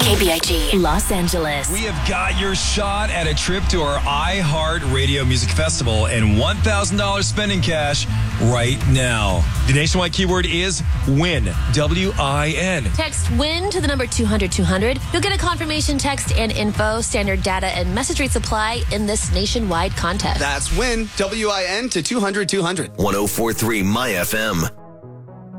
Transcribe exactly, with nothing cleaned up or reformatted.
K B I G, Los Angeles. We have got your shot at a trip to our iHeart Radio Music Festival and one thousand dollars spending cash right now. The nationwide keyword is WIN, W I N. Text WIN to the number two hundred two hundred. You'll get a confirmation text and info. Standard data and message rates apply in this nationwide contest. That's WIN, W I N to two hundred two hundred. one oh four point three My F M.